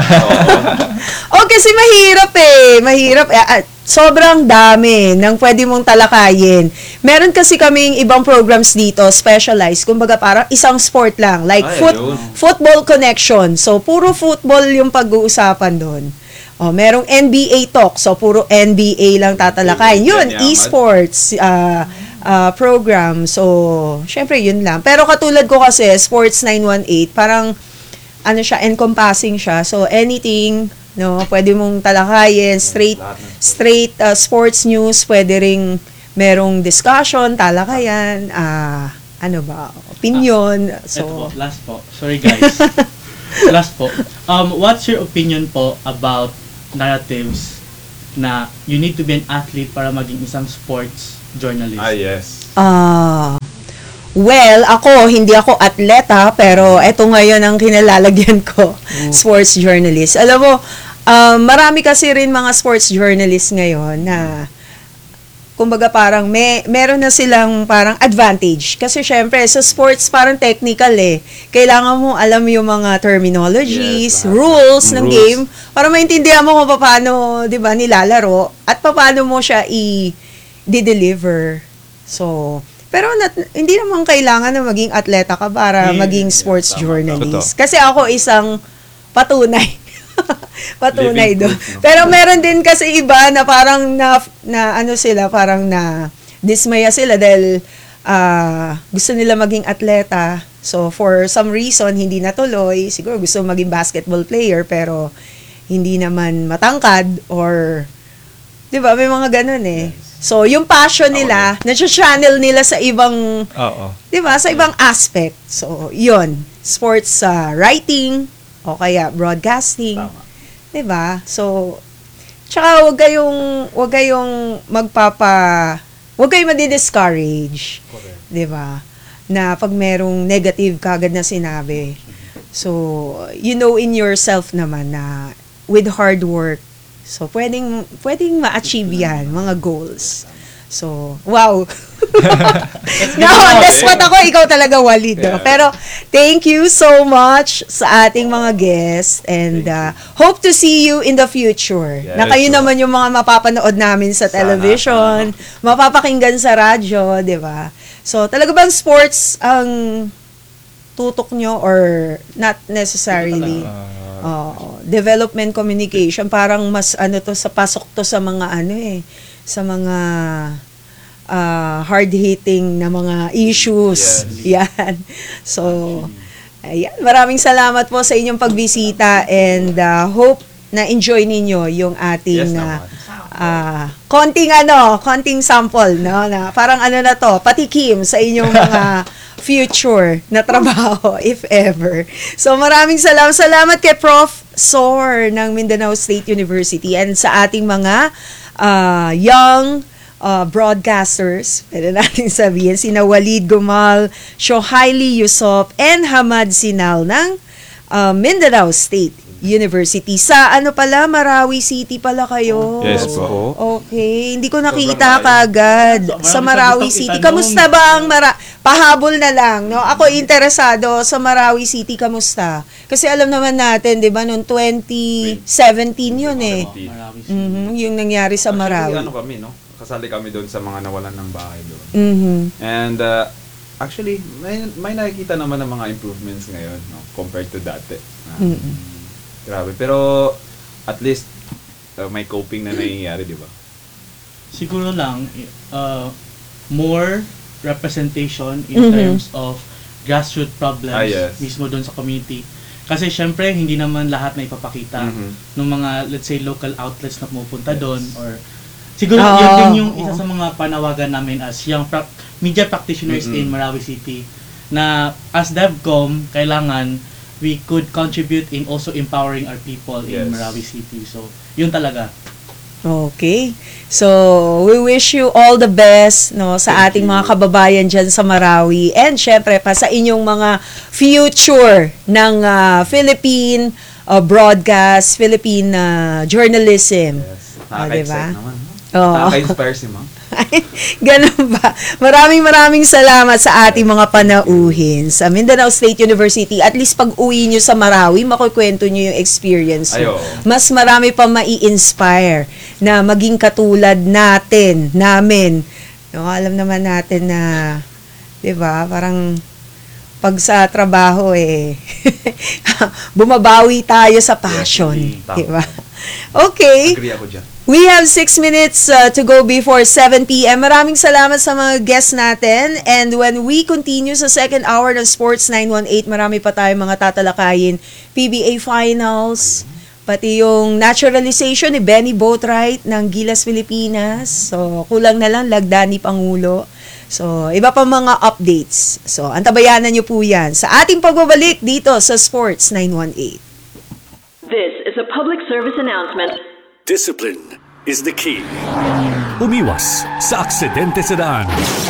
Oh, kasi mahirap eh. Mahirap. Eh, ah, sobrang dami ng pwede mong talakayin. Meron kasi kaming ibang programs dito, specialized. Kumbaga parang isang sport lang. Like Ay, foot, ayun. football connection. So, puro football yung pag-uusapan doon. Oh, merong N B A talk. So, puro N B A lang tatalakayin. Yun, esports uh, uh, program. So, syempre, yun lang. Pero katulad ko kasi, Sports nine one eight, parang, ano siya, encompassing siya. So, anything, no, pwede mong talakayin, straight, straight uh, sports news, pwede ring merong discussion, talakayan, ah, uh, ano ba, opinion. Ah, so, ito po, last po. Sorry guys. Last po. Um, what's your opinion po about narratives na you need to be an athlete para maging isang sports journalist? Ah, yes. Ah, uh, well, ako, hindi ako atleta, pero eto ngayon ang kinalalagyan ko, mm. sports journalist. Alam mo, um, marami kasi rin mga sports journalist ngayon na kumbaga parang may meron na silang parang advantage kasi syempre sa sports parang technical eh. Kailangan mo alam yung mga terminologies, yes, rules ng rules. game para maintindihan mo kung paano, 'di ba, nilalaro at paano mo siya i-deliver. So, pero nat, hindi naman kailangan na maging atleta ka para yeah, maging sports yeah, journalist. Kasi ako isang patunay patunay doon. Pero meron din kasi iba na parang na, na ano sila, parang na dismaya sila dahil uh, gusto nila maging atleta. So, for some reason, hindi natuloy. Siguro gusto maging basketball player pero hindi naman matangkad or, di ba, may mga ganun eh. So, yung passion nila, okay, na-channel nila sa ibang, uh-oh, di ba, sa ibang aspect. So, yun. Sports uh, writing, o kaya broadcasting. Tama. 'Di ba? So, tsaka wag kayong wag kayong magpapa wag kayong madi-discourage. 'Di ba? Na pag merong negative kagad na sinabi. So, you know in yourself naman na with hard work, so pwedeng pwedeng ma-achieve 'yan, mga goals. So, wow. No, that's what ako, ikaw talaga, Walid. Yeah. Pero, thank you so much sa ating mga guests and uh, hope to see you in the future. Yes, na kayo so, naman yung mga mapapanood namin sa television, sana, mapapakinggan sa radyo, di ba? So, talaga bang sports ang tutok nyo or not necessarily? Uh, development communication, parang mas ano to, sa pasok to sa mga ano eh, sa mga uh, hard-hitting na mga issues. Yes. Yan. So, ayan. Maraming salamat po sa inyong pagbisita and uh, hope na enjoy ninyo yung ating yes, uh, uh, konting ano, konting sample, no? Na parang ano na to, patikim sa inyong mga future na trabaho, if ever. So, maraming salamat. Salamat kay Prof Sor ng Mindanao State University and sa ating mga Uh, young uh, broadcasters, pwede natin sabihin, sina Walid Gumal, Shohaili Yusuf, and Hamad Sinal ng uh, Mindanao State University. Sa ano pala, Marawi City pala kayo. Yes po. Okay, hindi ko nakita kagad sa Marawi City. Kamusta ba ang Mara... Pahabol na lang, no? Ako interesado sa Marawi City, kamusta? Kasi alam naman natin, 'di ba, noong twenty seventeen 'yun eh. Mm-hmm, yung nangyari sa Marawi. Actually, ano kami, no? Kasali kami doon sa mga nawalan ng bahay doon. Mm-hmm. And uh, actually, may may nakikita naman ng mga improvements ngayon, no, compared to dati. Uh, mm-hmm. Grabe, pero at least uh, may coping na nangyayari, 'di ba? Siguro lang uh, more representation in mm-hmm. terms of grassroots problems ah, yes. mismo doon sa community. Kasi syempre, hindi naman lahat na ipapakita mm-hmm. ng mga, let's say, local outlets na pumupunta yes. doon. Or siguro, oh. yun din yung isa sa mga panawagan namin as young pra- media practitioners mm-hmm. in Marawi City na as DevCom, kailangan we could contribute in also empowering our people yes. in Marawi City. So, yun talaga. Okay. So, we wish you all the best, no, sa Thank ating you. mga kababayan dyan sa Marawi and syempre pa sa inyong mga future ng uh, Philippine uh, broadcast, Philippine uh, journalism. Yes. Nakaka-excite uh, diba? naman. Oh. Nakaka-inspire si Ma'am. Ganun ba? Maraming maraming salamat sa ating mga panauhin sa Mindanao State University. At least pag uwi nyo sa Marawi, makukwento nyo yung experience nyo. Mas marami pa mai-inspire na maging katulad natin, namin. No, alam naman natin na, di ba, parang pag sa trabaho eh bumabawi tayo sa passion, Tama. di ba? Okay. Agree ako dyan. We have six minutes uh, to go before seven p.m. Maraming salamat sa mga guests natin. And when we continue sa second hour ng Sports nine one eight, marami pa tayong mga tatalakayin. P B A Finals, pati yung naturalization ni Benny Boatwright ng Gilas Pilipinas. So, kulang na lang lagda ni Pangulo. So, iba pa mga updates. So, antabayanan nyo po yan sa ating pagbabalik dito sa Sports nine one eight. This is a public service announcement. Discipline is the key. Umiwas sa aksidente sa daan.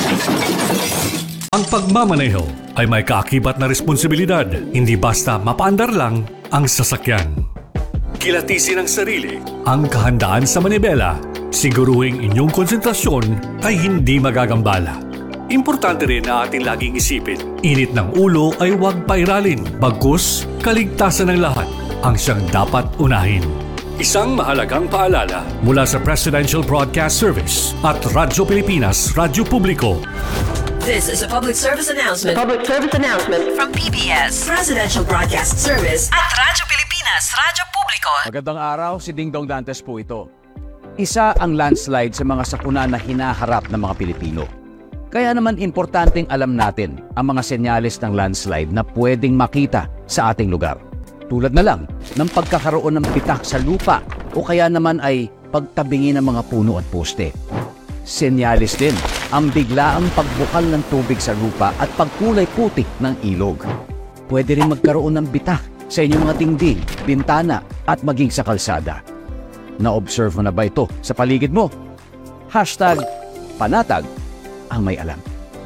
Ang pagmamaneho ay may kaakibat na responsibilidad. Hindi basta mapaandar lang ang sasakyan. Kilatisin ang sarili, ang kahandaan sa manibela. Siguruhing inyong konsentrasyon ay hindi magagambala. Importante rin na ating laging isipin, init ng ulo ay huwag pairalin. Bagkus, kaligtasan ng lahat ang siyang dapat unahin. Isang mahalagang paalala mula sa Presidential Broadcast Service at Radyo Pilipinas, Radyo Publiko. This is a public service announcement. Public service announcement From P B S, Presidential Broadcast Service at Radyo Pilipinas, Radyo Publiko. Magandang araw, si Ding Dong Dantes po ito. Isa ang landslide sa mga sakuna na hinaharap ng mga Pilipino. Kaya naman importanteng alam natin ang mga senyales ng landslide na pwedeng makita sa ating lugar. Tulad na lang ng pagkakaroon ng pitak sa lupa o kaya naman ay pagtabingi ng mga puno at poste. Senyales din ang biglaang pagbukal ng tubig sa lupa at pagkulay puti ng ilog. Pwede rin magkaroon ng bitak sa inyong mga dingding, bintana at maging sa kalsada. Na-observe mo na ba ito sa paligid mo? Hashtag panatag ang may alam.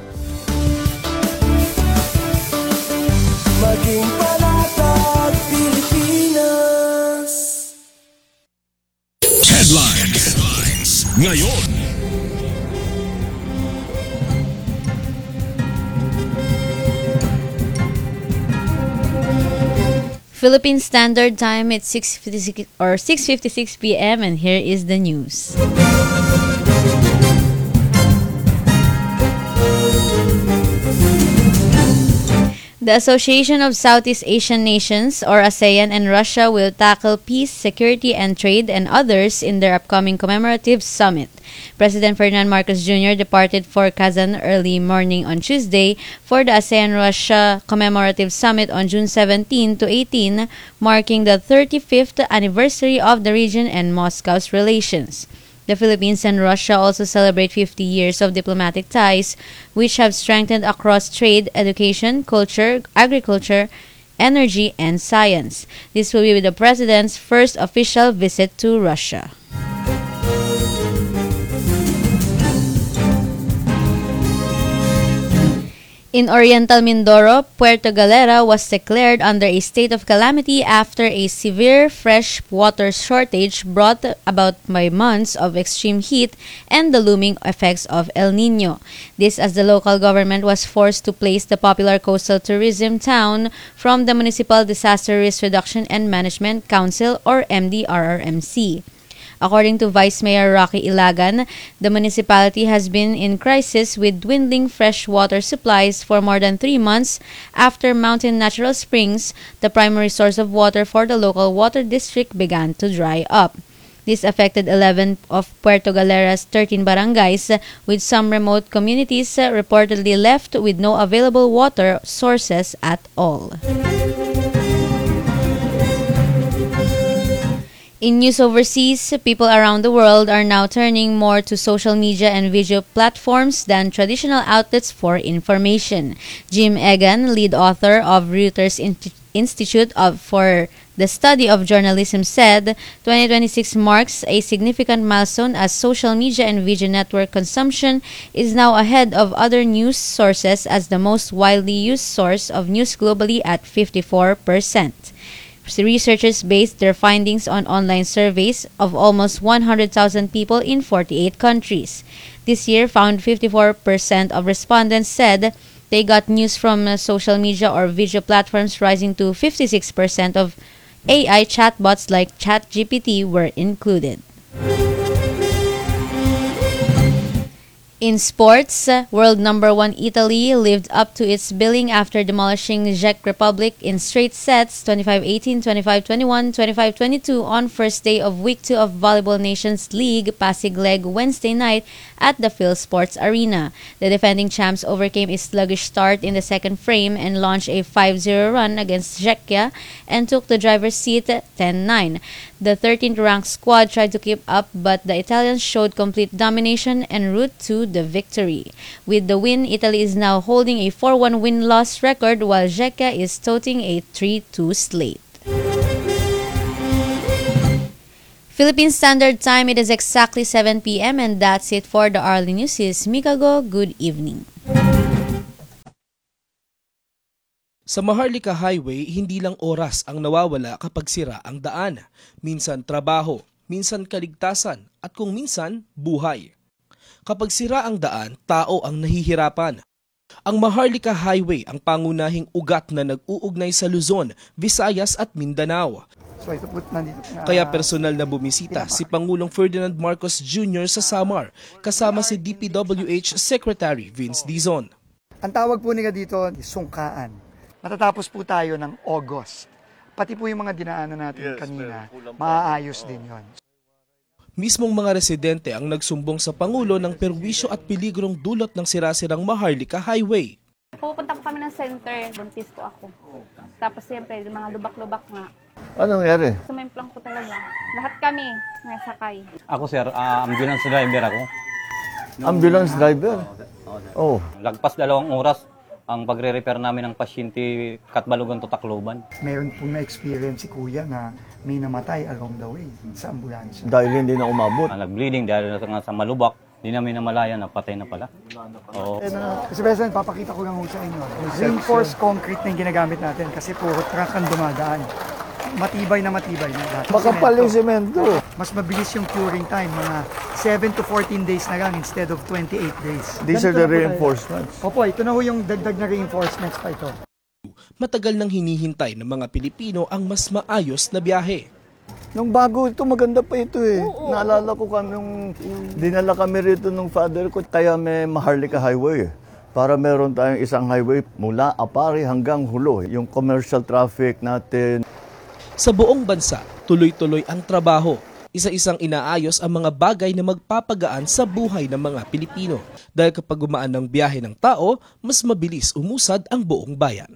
Maging panatag Pilipinas. Headlines. Headlines. Ngayon. Philippine Standard Time at six fifty-six or six fifty-six p m and here is the news. The Association of Southeast Asian Nations, or ASEAN, and Russia will tackle peace, security, and trade and others in their upcoming commemorative summit. President Ferdinand Marcos Junior departed for Kazan early morning on Tuesday for the ASEAN-Russia Commemorative Summit on June seventeenth to eighteenth, marking the thirty-fifth anniversary of the region and Moscow's relations. The Philippines and Russia also celebrate fifty years of diplomatic ties, which have strengthened across trade, education, culture, agriculture, energy, and science. This will be the President's first official visit to Russia. In Oriental Mindoro, Puerto Galera was declared under a state of calamity after a severe fresh water shortage brought about by months of extreme heat and the looming effects of El Nino. This as the local government was forced to place the popular coastal tourism town from the Municipal Disaster Risk Reduction and Management Council, or M D R R M C. According to Vice Mayor Rocky Ilagan, the municipality has been in crisis with dwindling fresh water supplies for more than three months after Mountain Natural Springs, the primary source of water for the local water district, began to dry up. This affected eleven of Puerto Galera's thirteen barangays, with some remote communities reportedly left with no available water sources at all. In news overseas, people around the world are now turning more to social media and video platforms than traditional outlets for information. Jim Egan, lead author of Reuters Institute of, for the Study of Journalism, said twenty twenty-six marks a significant milestone as social media and video network consumption is now ahead of other news sources as the most widely used source of news globally at fifty-four percent. Researchers based their findings on online surveys of almost one hundred thousand people in forty-eight countries. This year found fifty-four percent of respondents said they got news from uh, social media or video platforms, rising to fifty-six percent of A I chatbots like ChatGPT were included. In sports, world number one Italy lived up to its billing after demolishing Czech Republic in straight sets twenty-five eighteen, twenty-five twenty-one, twenty-five twenty-two on first day of week two of Volleyball Nations League Pasig leg Wednesday night at the PhilSports Arena. The defending champs overcame a sluggish start in the second frame and launched a five zero run against Czechia and took the driver's seat ten nine. The thirteenth ranked squad tried to keep up, but the Italians showed complete domination en route to the victory. With the win, Italy is now holding a four one win-loss record while Czechia is toting a three two slate. Philippine Standard Time, it is exactly seven p.m. and that's it for the Hourly News. Is Mikago, good evening. Sa Maharlika Highway, hindi lang oras ang nawawala kapag sira ang daan. Minsan trabaho, minsan kaligtasan, at kung minsan, buhay. Kapag sira ang daan, tao ang nahihirapan. Ang Maharlika Highway ang pangunahing ugat na nag-uugnay sa Luzon, Visayas at Mindanao. So, ito po, nandito, uh, Kaya personal na bumisita si Pangulong Ferdinand Marcos Junior sa Samar, kasama si D P W H Secretary Vince Dizon. Ang tawag po nila dito, sungkaan. Matatapos po tayo ng August. Pati po yung mga dinaanan natin yes, kanina, maaayos din yon. Mismong mga residente ang nagsumbong sa Pangulo ng perwisyo at peligrong dulot ng sirasirang Maharlika Highway. Pupunta po kami ng center, buntis po ako. Tapos siyempre, mga lubak-lubak nga. Anong nangyari? Sumemplang po talaga. Lahat kami nasakay. Ako sir, uh, ambulance driver ako. Ambulance driver? Oh. Lagpas dalawang oras ang pagre-repair namin ng pasyente Katbalogan to Tacloban. Meron pong na-experience si Kuya na may namatay along the way sa ambulansya. Dahil hindi na umabot. Uh, nag-bleeding dahil na sa malubak. Hindi namin namalayan, napatay na pala. Oo. Kasi President, papakita ko lang sa inyo. Reinforced concrete na yung ginagamit natin kasi puro truck ang dumadaan. Matibay na matibay na. Makapal yung semento. Mas mabilis yung curing time, mga seven to fourteen days na lang instead of twenty-eight days. These are the reinforcements. Opo, ito na ho yung dagdag na reinforcements pa ito. Matagal nang hinihintay ng mga Pilipino ang mas maayos na biyahe. Nung bago ito, maganda pa ito eh. Oo, naalala ko kami nung dinala kami rito ng father ko, kaya may Maharlika Highway. Para meron tayong isang highway mula Apari hanggang Hulo. Yung commercial traffic natin. Sa buong bansa, tuloy-tuloy ang trabaho. Isa-isang inaayos ang mga bagay na magpapagaan sa buhay ng mga Pilipino. Dahil kapag gumaan ng biyahe ng tao, mas mabilis umusad ang buong bayan.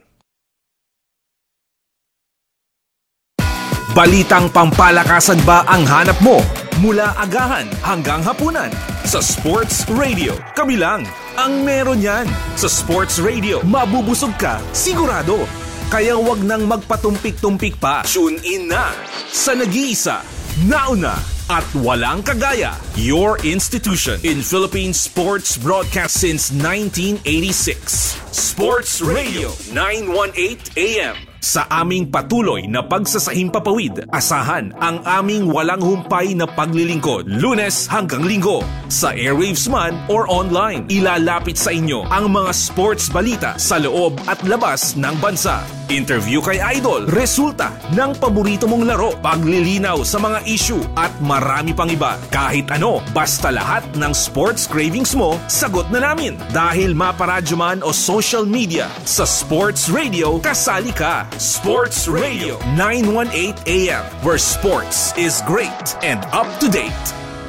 Balitang pampalakasan ba ang hanap mo? Mula agahan hanggang hapunan. Sa Sports Radio, kami lang ang meron yan. Sa Sports Radio, mabubusog ka, sigurado. Kaya wag nang magpatumpik-tumpik pa. Tune in na sa nag-iisa, nauna at walang kagaya. Your institution in Philippine sports broadcast since nineteen eighty-six. Sports Radio nine eighteen A M. Sa aming patuloy na pagsasahimpapawid, asahan ang aming walang humpay na paglilingkod. Lunes hanggang Linggo. Sa airwaves man or online, ilalapit sa inyo ang mga sports balita sa loob at labas ng bansa. Interview kay Idol, resulta ng paborito mong laro, paglilinaw sa mga issue at marami pang iba. Kahit ano, basta lahat ng sports cravings mo, sagot na namin. Dahil maparadyo man o social media, sa Sports Radio, kasali ka. Sports Radio nine eighteen A M, where sports is great and up to date.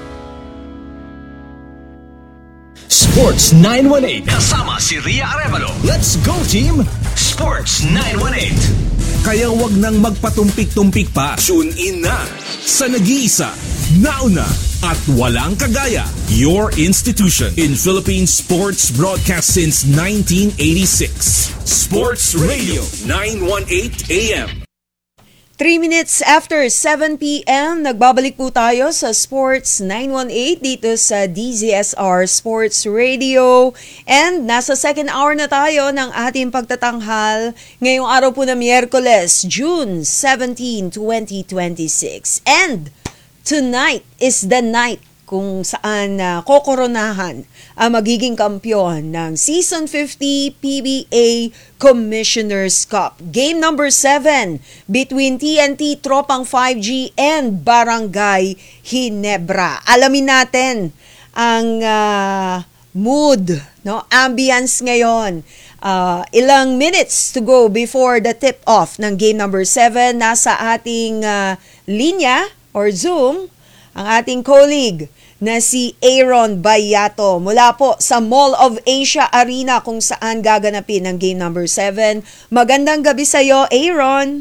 Sports nine eighteen. Kasama si Ria Arevalo. Let's go team! Sports nine eighteen. Kaya wag nang magpatumpik-tumpik pa. Tune in na sa nag-iisa, nauna at walang kagaya. Your institution in Philippine sports broadcast since nineteen eighty-six. Sports Radio nine eighteen A M. Three minutes after seven p.m., nagbabalik po tayo sa Sports nine eighteen dito sa D Z S R Sports Radio. And nasa second hour na tayo ng ating pagtatanghal ngayong araw po na Miyerkules, June seventeenth, twenty twenty-six. And tonight is the night kung saan uh, kokoronahan ang magiging kampiyon ng Season fifty P B A Commissioner's Cup. Game number seven between T N T Tropang five G and Barangay Ginebra. Alamin natin ang uh, mood, no? Ambience ngayon. Uh, ilang minutes to go before the tip-off ng game number seven. Nasa ating uh, linya or Zoom, ang ating colleague na si Aaron Bayato mula po sa Mall of Asia Arena kung saan gaganapin ang game number seven. Magandang gabi sa iyo, Aaron.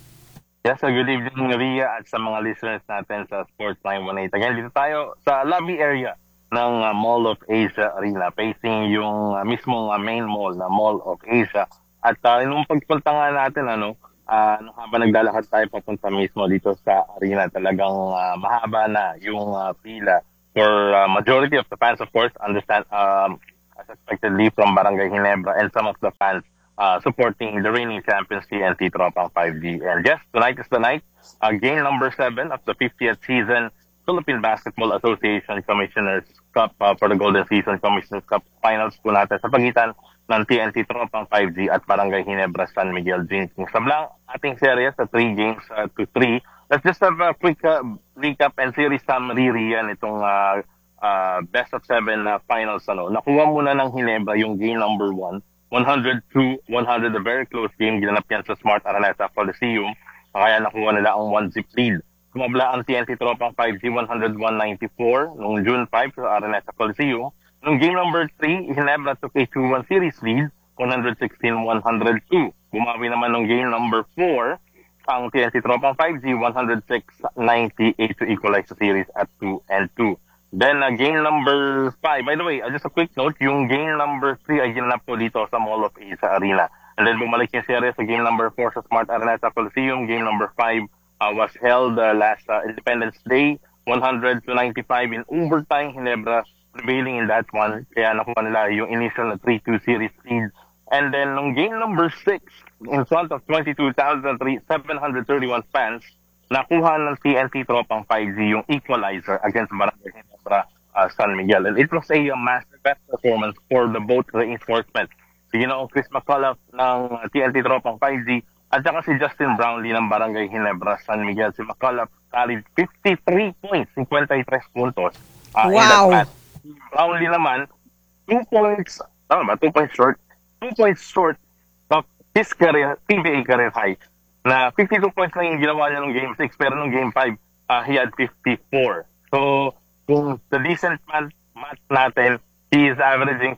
Yes, so good evening, Ria, at sa mga listeners natin sa Sports nine one eight. Again, dito tayo sa lobby area ng uh, Mall of Asia Arena, facing yung uh, mismong uh, main mall na Mall of Asia. At uh, nung pagpunta nga natin, ano, uh, nung habang naglalakad tayo papunta mismo dito sa arena, talagang uh, mahaba na yung uh, pila for uh, majority of the fans, of course, understand, um, as expectedly from Barangay Ginebra, and some of the fans uh, supporting the reigning champions T N T Tropang five G. And yes, tonight is the night, uh, game number seven of the fiftieth season Philippine Basketball Association Commissioners Cup uh, for the Golden Season Commissioners Cup Finals po natin sa pagitan ng T N T Tropang five G at Barangay Ginebra San Miguel Jinking. Sablang ating serye sa three games uh, to three. Let's just have a quick uh, recap and series summary riyan itong uh, uh, best of seven uh, finals. Ano. Nakuha muna ng Ginebra yung game number one, one hundred to one hundred, a very close game. Ginanap yan sa Smart Araneta Coliseum. Kaya nakuha nila ang one zip lead. Kumabla ang T N T Tropang five G one oh one ninety-four noong June fifth sa Araneta Coliseum. Noong game number three, Ginebra took a two one series lead, one sixteen to one oh two. Bumawi naman noong game number four, ang T N T Tropang five G one oh six ninety-eight to equalize the series at two and two. Then uh, game number five, by the way, uh, just a quick note, yung game number three ay ginanap po dito sa Mall of Asia Arena. And then bumalik yung series sa game number four sa Smart Araneta Coliseum. Game number five Uh, was held uh, last uh, Independence Day, one hundred to ninety-five in overtime. Ginebra prevailing in that one. Kaya nakuha nila yung initial na three two series lead. And then, nung game number six, in front of twenty-two thousand seven hundred thirty-one fans, nakuha ng T N T Tropang five G yung equalizer against Barangay Ginebra uh, San Miguel. And it was a uh, massive best performance for the both reinforcement. Si Ginoong Chris McCullough ng T N T Tropang five G at saka si Justin Brownlee ng Barangay Ginebra San Miguel. Si McCullough carried fifty-three points, fifty-three puntos. Uh, wow! In si Brownlee naman, two points, tama ba? Two points short. Two points short of his career, P B A career high. Na fifty-two points lang yung ginawa niya nung game six, pero nung game five, uh, he had fifty-four. So, kung the decent math, math natin, he is averaging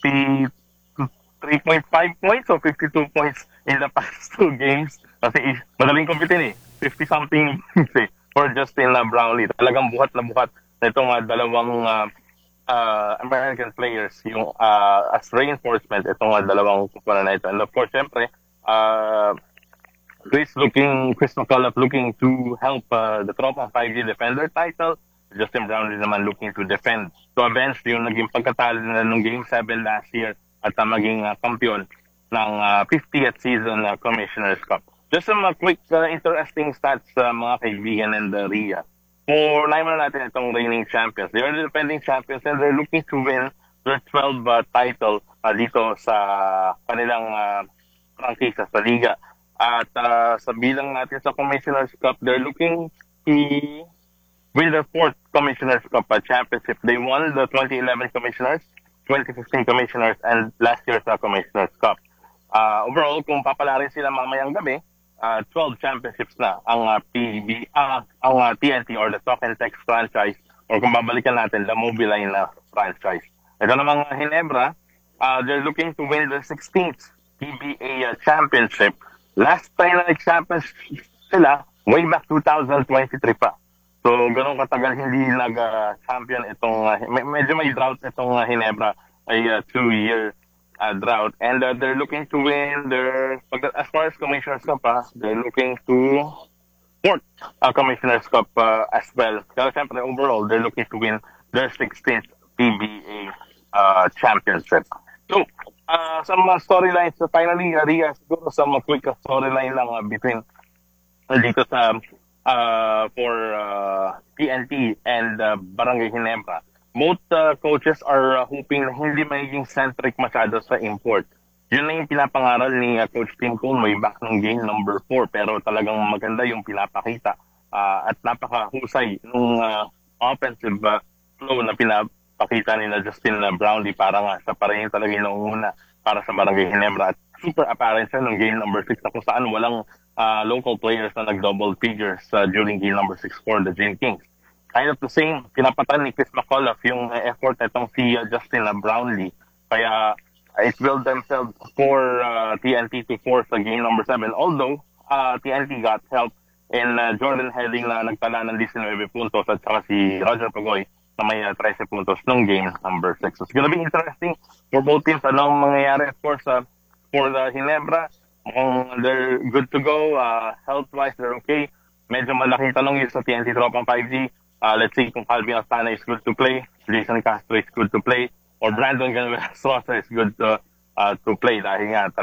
fifty-three point five points or fifty-two points in the past two games. Kasi madaling kumpitin eh. fifty-something points eh. For Justin uh, Brownlee. Talagang buhat na buhat na itong uh, dalawang uh, uh, American players yung uh, as reinforcement itong uh, dalawang kupana na ito. And of course, syempre, uh, Chris looking, Chris McCullough looking to help uh, the Tropang five G defender title. Justin Brownlee naman looking to defend. To avenge yung naging pagkatalo na nung game seven last year at uh, maging uh, kampiyon ng uh, fiftieth season uh, Commissioner's Cup. Just some uh, quick uh, interesting stats uh, mga kaibigan and uh, Ria. For naiman natin itong reigning champions. They are the defending champions and they're looking to win their twelfth uh, title uh, dito sa kanilang uh, prangkisa sa liga. At uh, sa bilang natin sa Commissioner's Cup, they're looking to win their fourth Commissioner's Cup uh, championship. They won the twenty eleven Commissioners, twenty fifteen Commissioners, and last year's uh, Commissioner's Cup. Uh, overall, kung papalarin sila mamayang gabi, uh, twelve championships na ang uh, P B, uh, ang uh, T N T or the Talk and Text franchise, or kung babalikan natin, the Mobiline uh, franchise. Ito namang uh, Ginebra, uh, they're looking to win the sixteenth P B A uh, championship. Last time na nag-champions sila, way back two thousand twenty-three pa. So, ganun katagal hindi nag-champion uh, itong, uh, med- medyo may drought itong uh, Ginebra, ay uh, two-year Uh, drought, and uh, they're looking to win their, as far as Commissioner's Cup, uh, they're looking to fourth uh, Commissioner's Cup uh, as well. Pero siyempre, overall, they're looking to win their sixteenth P B A uh, championship. So, uh, some uh, storylines, so finally, uh, Ria, siguro some uh, quick uh, storyline lang uh, between uh, dito sa uh, for uh, T N T and uh, Barangay Ginebra. Both uh, coaches are uh, hoping na hindi magiging centric masyado sa import. Yun na yung pinapangaral ni uh, Coach Tim Cone way back ng game number four. Pero talagang maganda yung pinapakita uh, at napakahusay nung uh, offensive uh, flow na pinap pakita ni na Justin na Brownlee para nga siya pa rin talaga yung naunguna para sa Barangay Ginebra. At super apparent siya nung game number six na kung saan walang uh, local players na nag-double figures uh, during game number six for the Jane Kings. Kind of the same, pinapatan ni Chris McAuliffe yung uh, effort na itong si uh, Justin uh, Brownlee. Kaya uh, it willed themselves for uh, T N T to four sa game number seven. Although, uh, T N T got help in uh, Jordan Heading na nagtala ng nineteen puntos at saka si Roger Pagoy na may uh, thirteen puntos nung game number six. So it's gonna be interesting for both teams. Anong mangyayari, of course, uh, for the Ginebra. Mukhang they're good to go. Uh, health-wise, they're okay. Medyo malaking tanong yung sa T N T Tropang five G. Uh, let's see kung Calvin Astana is good to play, Jason Castro is good to play, or Brandon Ganuela Sosa is good to, uh, to play. Dahil nga,